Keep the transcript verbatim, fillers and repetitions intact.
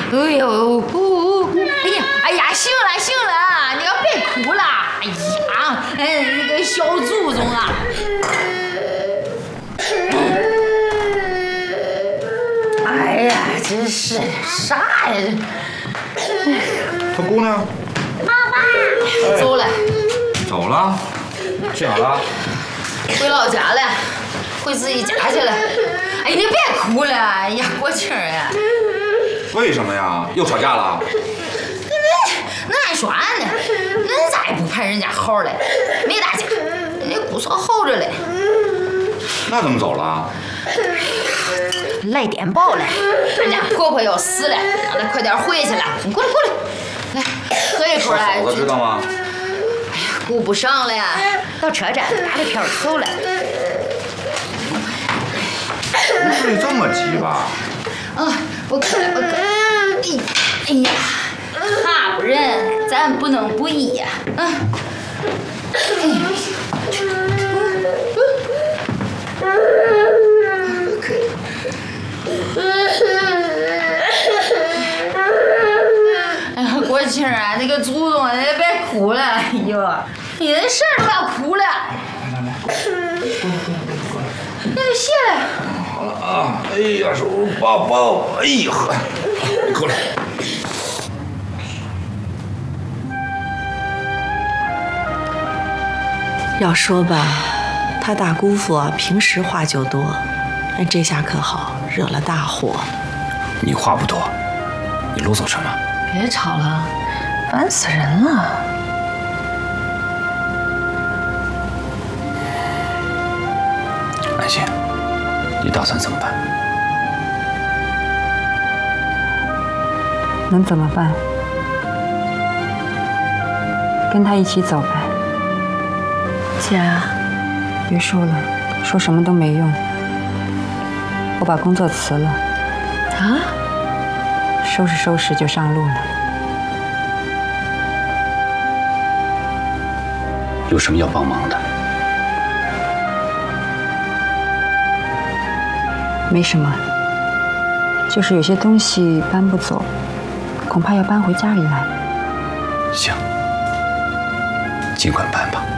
哎呦，哦哦，哎呀，哎呀，行了行了，你可别哭了。哎呀，哎，那个小祖宗啊！哎呀，真是啥呀？ 他姑娘， 爸爸走了， 走了，去哪儿了？ 回老家了，回自己家去了。哎，你别哭了，哎呀，国庆啊！ 为什么呀？又吵架了？ 那俺说俺呢，恁咋也不盼人家好嘞？没打架，人家姑嫂好着嘞。 那怎么走了？ 来电报了，俺家婆婆要死了，让她快点回去了。你过来过来，来喝一口来。 嫂子知道吗？ 哎呀，顾不上了呀，到车站打了票走了。 不至于这么急吧？ 啊，我渴了，我渴了。哎，哎呀，哈不人，咱不能不依呀。嗯。哎呀。可以。哎呀，国庆啊，那个祖宗，你别哭了，哎呦，你的事儿都要哭了。来来来，那就谢了。 好了啊！哎呀，手抱抱！哎呀呵，你过来。 要说吧，他大姑父啊，平时话就多，但这下可好，惹了大祸。 你话不多，你啰嗦什么？ 别吵了，烦死人了。 安心，你打算怎么办？ 能怎么办？跟他一起走呗。 家， 别说了，说什么都没用。我把工作辞了。 啊？ 收拾收拾就上路了。 有什么要帮忙的？ 没什么，就是有些东西搬不走，恐怕要搬回家里来。 行，尽管搬吧。